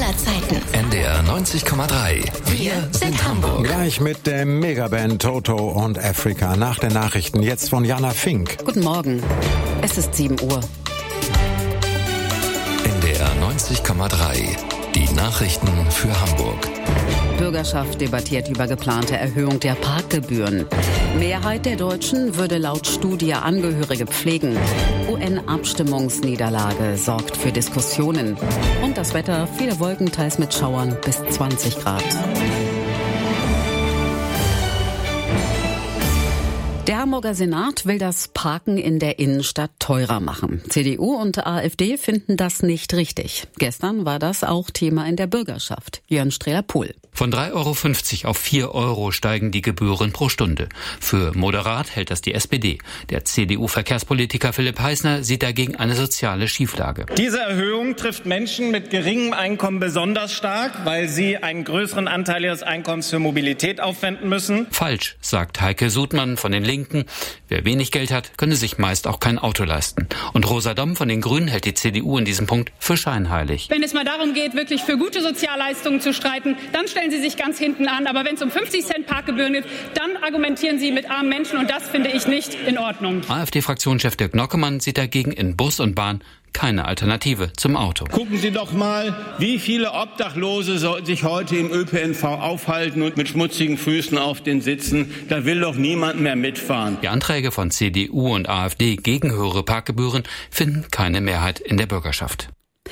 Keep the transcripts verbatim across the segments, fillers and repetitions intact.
aller Zeiten. N D R neunzig Komma drei. Wir sind Hamburg. Gleich mit der Megaband Toto und Africa. Nach den Nachrichten jetzt von Jana Fink. Guten Morgen. Es ist sieben Uhr. N D R neunzig Komma drei. Die Nachrichten für Hamburg. Bürgerschaft debattiert über geplante Erhöhung der Parkgebühren. Mehrheit der Deutschen würde laut Studie Angehörige pflegen. U N-Abstimmungsniederlage sorgt für Diskussionen. Und das Wetter, viele Wolken, teils mit Schauern bis zwanzig Grad. Der Hamburger Senat will das Parken in der Innenstadt teurer machen. C D U und AfD finden das nicht richtig. Gestern war das auch Thema in der Bürgerschaft. Jörn Strehler-Pohl. Von drei Euro fünfzig auf vier Euro steigen die Gebühren pro Stunde. Für moderat hält das die S P D. Der C D U-Verkehrspolitiker Philipp Heisner sieht dagegen eine soziale Schieflage. Diese Erhöhung trifft Menschen mit geringem Einkommen besonders stark, weil sie einen größeren Anteil ihres Einkommens für Mobilität aufwenden müssen. Falsch, sagt Heike Sudmann von den Linken. Wer wenig Geld hat, könne sich meist auch kein Auto leisten. Und Rosa Domm von den Grünen hält die C D U in diesem Punkt für scheinheilig. Wenn es mal darum geht, wirklich für gute Sozialleistungen zu streiten, dann stellen Sie sich ganz hinten an. Aber wenn es um fünfzig Cent Parkgebühren geht, dann argumentieren Sie mit armen Menschen. Und das finde ich nicht in Ordnung. AfD-Fraktionschef Dirk Nockemann sieht dagegen in Bus und Bahn keine Alternative zum Auto. Gucken Sie doch mal, wie viele Obdachlose sich heute im Ö P N V aufhalten und mit schmutzigen Füßen auf den Sitzen. Da will doch niemand mehr mitfahren. Die Anträge von C D U und AfD gegen höhere Parkgebühren finden keine Mehrheit in der Bürgerschaft.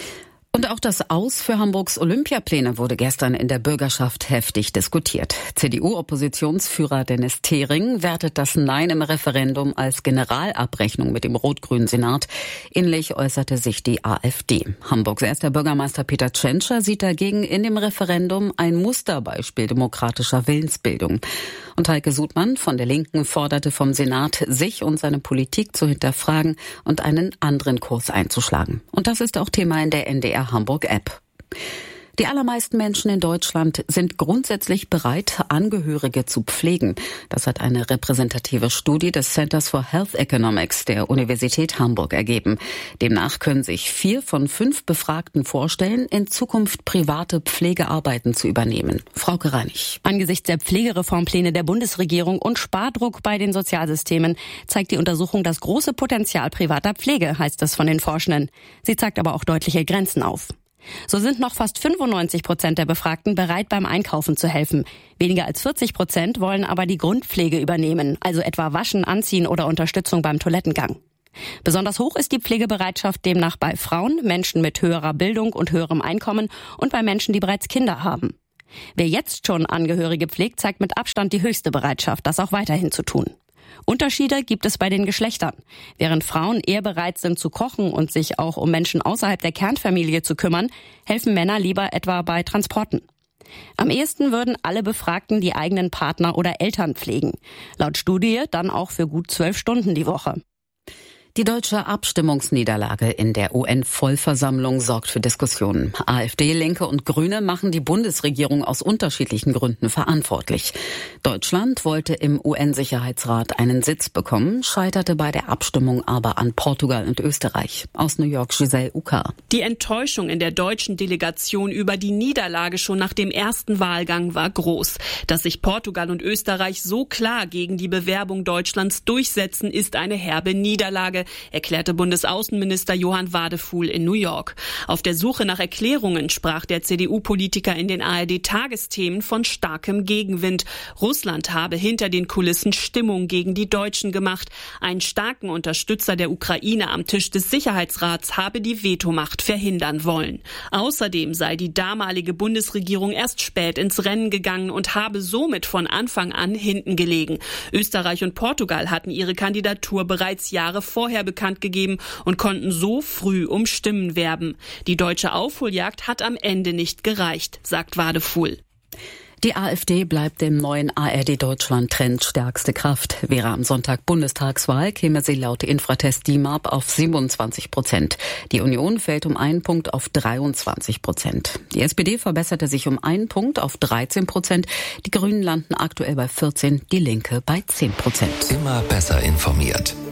Und auch das Aus für Hamburgs Olympiapläne wurde gestern in der Bürgerschaft heftig diskutiert. C D U-Oppositionsführer Dennis Thering wertet das Nein im Referendum als Generalabrechnung mit dem rot-grünen Senat. Ähnlich äußerte sich die AfD. Hamburgs erster Bürgermeister Peter Tschentscher sieht dagegen in dem Referendum ein Musterbeispiel demokratischer Willensbildung. Und Heike Sudmann von der Linken forderte vom Senat, sich und seine Politik zu hinterfragen und einen anderen Kurs einzuschlagen. Und das ist auch Thema in der N D R Hamburg-App. Die allermeisten Menschen in Deutschland sind grundsätzlich bereit, Angehörige zu pflegen. Das hat eine repräsentative Studie des Centers for Health Economics der Universität Hamburg ergeben. Demnach können sich vier von fünf Befragten vorstellen, in Zukunft private Pflegearbeiten zu übernehmen. Frauke Reinig. Angesichts der Pflegereformpläne der Bundesregierung und Spardruck bei den Sozialsystemen zeigt die Untersuchung das große Potenzial privater Pflege, heißt es von den Forschenden. Sie zeigt aber auch deutliche Grenzen auf. So sind noch fast fünfundneunzig Prozent der Befragten bereit, beim Einkaufen zu helfen. Weniger als vierzig Prozent wollen aber die Grundpflege übernehmen, also etwa Waschen, Anziehen oder Unterstützung beim Toilettengang. Besonders hoch ist die Pflegebereitschaft demnach bei Frauen, Menschen mit höherer Bildung und höherem Einkommen und bei Menschen, die bereits Kinder haben. Wer jetzt schon Angehörige pflegt, zeigt mit Abstand die höchste Bereitschaft, das auch weiterhin zu tun. Unterschiede gibt es bei den Geschlechtern. Während Frauen eher bereit sind zu kochen und sich auch um Menschen außerhalb der Kernfamilie zu kümmern, helfen Männer lieber etwa bei Transporten. Am ehesten würden alle Befragten die eigenen Partner oder Eltern pflegen. Laut Studie dann auch für gut zwölf Stunden die Woche. Die deutsche Abstimmungsniederlage in der U N-Vollversammlung sorgt für Diskussionen. AfD, Linke und Grüne machen die Bundesregierung aus unterschiedlichen Gründen verantwortlich. Deutschland wollte im U N-Sicherheitsrat einen Sitz bekommen, scheiterte bei der Abstimmung aber an Portugal und Österreich. Aus New York Giselle Uka. Die Enttäuschung in der deutschen Delegation über die Niederlage schon nach dem ersten Wahlgang war groß. Dass sich Portugal und Österreich so klar gegen die Bewerbung Deutschlands durchsetzen, ist eine herbe Niederlage, erklärte Bundesaußenminister Johann Wadefuhl in New York. Auf der Suche nach Erklärungen sprach der C D U-Politiker in den A R D-Tagesthemen von starkem Gegenwind. Russland habe hinter den Kulissen Stimmung gegen die Deutschen gemacht. Einen starken Unterstützer der Ukraine am Tisch des Sicherheitsrats habe die Vetomacht verhindern wollen. Außerdem sei die damalige Bundesregierung erst spät ins Rennen gegangen und habe somit von Anfang an hinten gelegen. Österreich und Portugal hatten ihre Kandidatur bereits Jahre vorher bekannt gegeben und konnten so früh um Stimmen werben. Die deutsche Aufholjagd hat am Ende nicht gereicht, sagt Wadefuhl. Die AfD bleibt im neuen A R D-Deutschland-Trend stärkste Kraft. Wäre am Sonntag Bundestagswahl, käme sie laut Infratest D I M A P auf siebenundzwanzig Prozent. Die Union fällt um einen Punkt auf dreiundzwanzig Prozent. Die S P D verbesserte sich um einen Punkt auf dreizehn Prozent. Die Grünen landen aktuell bei vierzehn, die Linke bei zehn Prozent. Immer besser informiert.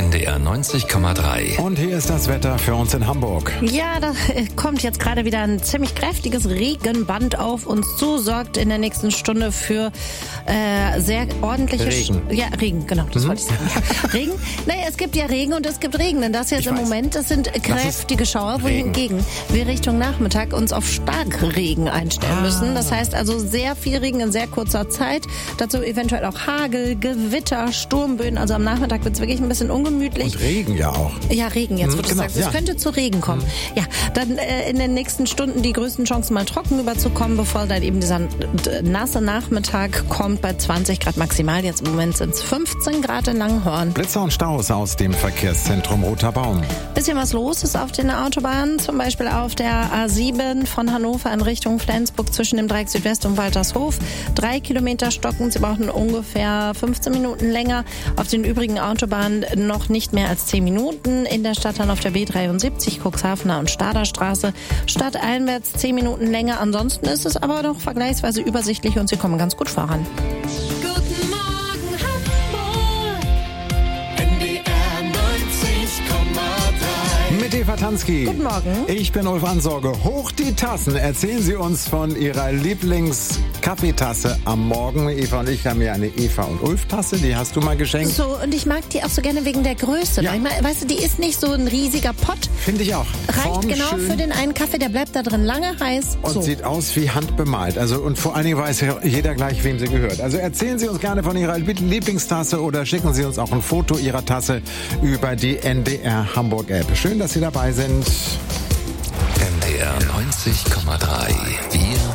N D R neunzig Komma drei. Und hier ist das Wetter für uns in Hamburg. Ja, da kommt jetzt gerade wieder ein ziemlich kräftiges Regenband auf uns zu, sorgt in der nächsten Stunde für äh, sehr ordentliche... Regen. Sch- ja, Regen, genau, das Mhm. wollte ich sagen. Ja. Regen? Naja, es gibt ja Regen und es gibt Regen, denn das jetzt Ich im weiß. Moment, das sind kräftige Schauer, wohingegen wir Richtung Nachmittag uns auf Starkregen einstellen Ah. müssen. Das heißt also sehr viel Regen in sehr kurzer Zeit, dazu eventuell auch Hagel, Gewitter, Sturmböen, also am Nachmittag wird es wirklich ein bisschen ungemütlich. Und Regen ja auch. Ja, Regen, jetzt Hm, wo du genau, sagst, es ja. könnte zu Regen kommen. Ja, dann äh, in den nächsten Stunden die größten Chancen mal trocken überzukommen, bevor dann eben dieser d- nasse Nachmittag kommt bei zwanzig Grad maximal. Jetzt im Moment sind es fünfzehn Grad in Langenhorn. Blitzer und Staus aus dem Verkehrszentrum Roter Baum. Bisschen was los ist auf den Autobahnen, zum Beispiel auf der A sieben von Hannover in Richtung Flensburg zwischen dem Dreieck Südwest und Waltershof. Drei Kilometer stocken, sie brauchen ungefähr fünfzehn Minuten länger. Auf den übrigen Autobahnen noch nicht mehr als zehn Minuten. In der Stadt dann auf der B dreiundsiebzig, Cuxhavener und Staderstraße. Stadteinwärts zehn Minuten länger. Ansonsten ist es aber noch vergleichsweise übersichtlich und sie kommen ganz gut voran. Guten Morgen Hamburg, N D R neunzig Komma drei. Mit Eva Tansky. Guten Morgen. Ich bin Ulf Ansorge. Hoch die Tassen. Erzählen Sie uns von Ihrer Lieblingskaffeetasse am Morgen. Eva und ich haben ja eine Eva und Ulf Tasse. Die hast du mal geschenkt. So, und ich mag die auch so gerne wegen der Größe. Ja. Manchmal, weißt du, die ist nicht so ein riesiger Pott. Finde ich auch. Reicht Formschön genau für den einen Kaffee, der bleibt da drin lange heiß. Und So. sieht aus wie handbemalt. Also, und vor allen Dingen weiß ja jeder gleich, wem sie gehört. Also erzählen Sie uns gerne von Ihrer Lieblingstasse oder schicken Sie uns auch ein Foto Ihrer Tasse über die N D R Hamburg App. Schön, dass Sie dabei sind. N D R neunzig Komma drei. Wir